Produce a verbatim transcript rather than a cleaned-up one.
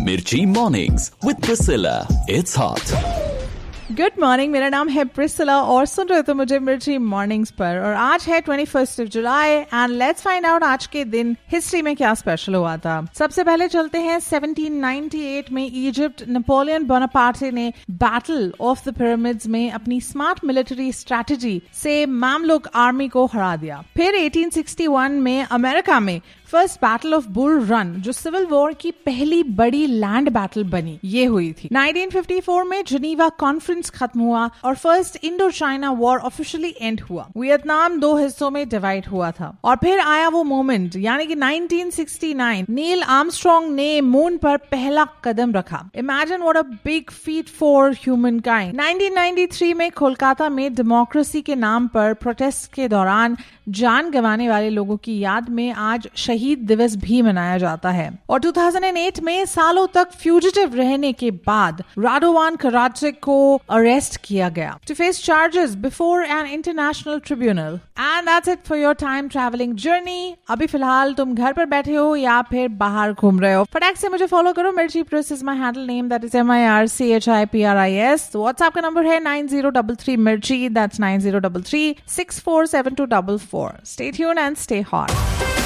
Mirchi Mornings with Priscilla. It's hot. Good morning, मेरा नाम है प्रिसिला और सुन रहे तो मुझे मिर्ची मॉर्निंग्स पर। और आज है twenty first of July and let's find out आज के दिन हिस्ट्री में क्या स्पेशल हुआ था। सबसे पहले चलते हैं सेवनटीन नाइंटी एट में इजिप्ट नेपोलियन बोनापार्टे ने बैटल ऑफ द पिरामिड्स में अपनी स्मार्ट मिलिट्री स्ट्रेटजी से मामलुक आर्मी को हरा दिया। फिर एटीन सिक्सटी वन में अमेरिका में first battle of bull run, जो सिविल वॉर की पहली बड़ी लैंड बैटल बनी, ये हुई थी। नाइंटीन फिफ्टी फोर में जिनीवा कॉन्फ्रेंस खत्म हुआ और first Indo China war officially and हुआ। वियतनाम दो हिस्सों में डिवाइड हुआ था। और फिर आया वो मोमेंट यानी कि nineteen sixty nine, Neil Armstrong ने मून पर पहला कदम रखा। Imagine what a big feet for human kind. Nineteen ninety three में कोलकाता में डेमोक्रेसी के नाम पर प्रोटेस्ट के दौरान जान गंवाने वाले लोगों की याद में आज शहीद दिवस भी मनाया जाता है। और टू थाउजेंड एट में सालों तक फ्यूजिटिव रहने के बाद राडोवान कराचे को अरेस्ट किया गया to face charges before an international tribunal. And that's it for your time travelling journey. अभी फिलहाल तुम घर पर बैठे हो या फिर बाहर घूम रहे हो, फटाक से मुझे फॉलो करो। मिर्ची press is my handle name, that is M I R C H I P R I S. WhatsApp का नंबर है नाइन जीरो थ्री थ्री मिर्ची, that's nine zero three three six four seven to double four. Stay tuned and stay hot.